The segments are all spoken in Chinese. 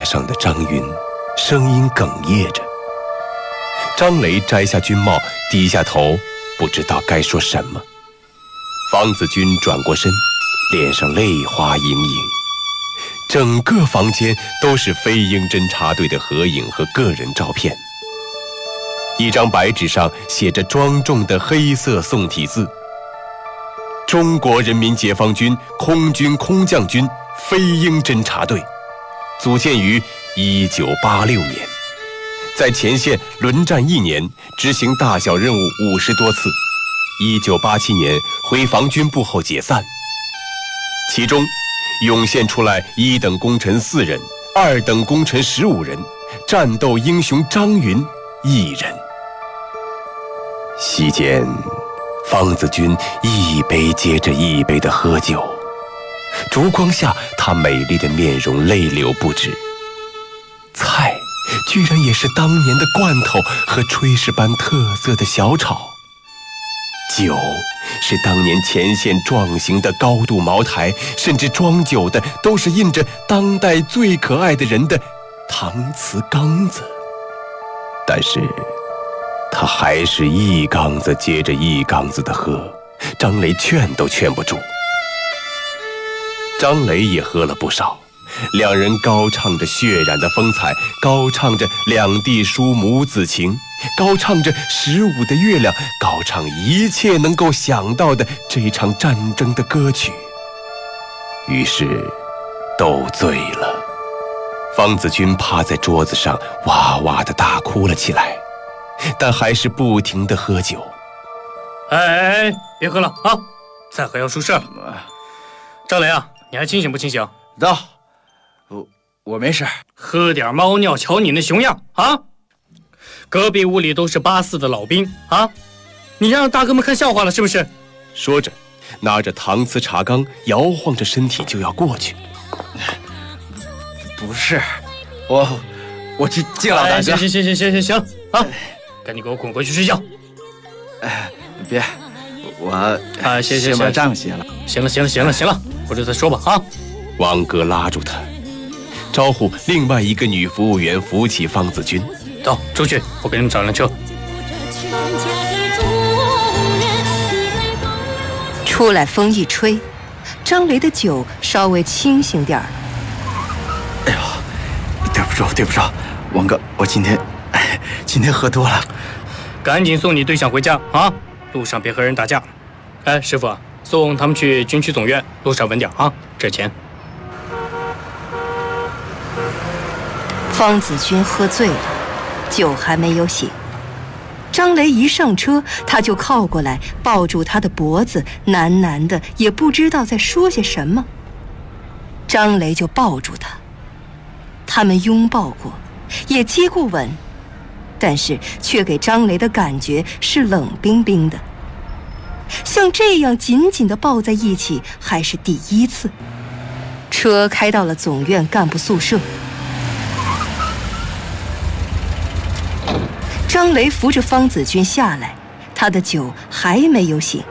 上的张云，声音哽咽着。张雷摘下军帽，低下头，不知道该说什么。方子军转过身，脸上泪花盈盈。整个房间都是飞鹰侦察队的合影和个人照片。一张白纸上写着庄重的黑色宋体字：中国人民解放军空军空降军飞鹰侦察队，组建于1986年，在前线轮战1年，执行大小任务50多次。1987年回防军部后解散，其中涌现出来1等功臣4人，2等功臣15人，战斗英雄张云1人。席间，方子军一杯接着一杯地喝酒，烛光下她美丽的面容泪流不止。菜居然也是当年的罐头和炊事班特色的小炒，酒是当年前线壮行的高度茅台，甚至装酒的都是印着当代最可爱的人的搪瓷缸子。但是他还是一缸子接着一缸子的喝，张雷劝都劝不住。张雷也喝了不少，两人高唱着血染的风采，高唱着两地书母子情，高唱着15的月亮，高唱一切能够想到的这场战争的歌曲。于是都醉了，方子军趴在桌子上哇哇地大哭了起来，但还是不停地喝酒。 哎，别喝了啊！再喝要出事了。张雷啊，你还清醒不清醒？ 到，我没事。 喝点猫尿，瞧你那熊样啊！隔壁屋里都是84的老兵啊，你让大哥们看笑话了是不是？ 说着，拿着搪瓷茶缸，摇晃着身体就要过去。 不是，我去敬老大哥。 行啊，赶紧给我滚回去睡觉。 别，我先把账写了。 行了，回头再说吧啊！ 王哥拉住他，招呼另外一个女服务员扶起方子军。 走，出去，我给你们找辆车。 出来风一吹，张雷的酒稍微清醒点儿。 哎呦，对不住，王哥，我今天喝多了。 赶紧送你对象回家啊！路上别和人打架。哎，师傅，送他们去军区总院，路上稳点啊，这钱。 方子军喝醉了，酒还没有醒。张雷一上车，他就靠过来抱住他的脖子，喃喃的也不知道在说些什么。张雷就抱住他，他们拥抱过，也接过吻，但是却给张雷的感觉是冷冰冰的。像这样紧紧地抱在一起还是第一次。车开到了总院干部宿舍，张雷扶着方子军下来，他的酒还没有醒。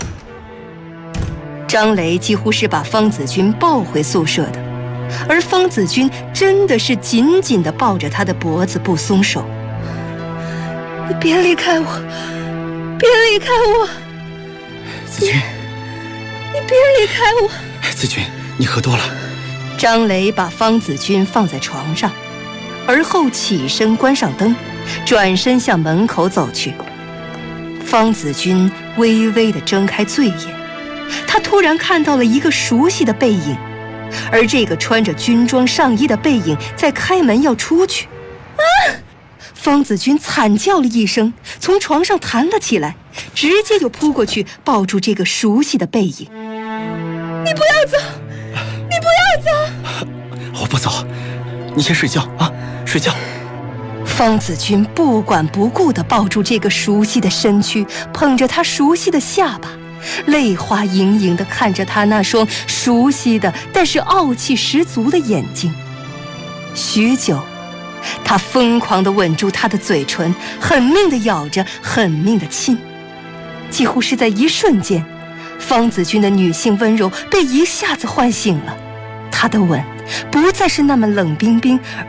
张雷几乎是把方子军抱回宿舍的，而方子军真的是紧紧地抱着他的脖子不松手。你别离开我，别离开我！ 子军， 你别离开我！ 子军，你喝多了。 张雷把方子军放在床上，而后起身关上灯，转身向门口走去。方子军微微地睁开醉眼，他突然看到了一个熟悉的背影，而这个穿着军装上衣的背影在开门要出去。方子军惨叫了一声，从床上弹了起来，直接就扑过去抱住这个熟悉的背影。你不要走，你不要走！ 我不走，你先睡觉啊，睡觉。 方子军不管不顾地抱住这个熟悉的身躯，捧着他熟悉的下巴，泪花盈盈地看着他那双熟悉的但是傲气十足的眼睛。许久，他疯狂地吻住他的嘴唇，狠命地咬着，狠命地亲。几乎是在一瞬间，方子军的女性温柔被一下子唤醒了，他的吻不再是那么冷冰冰，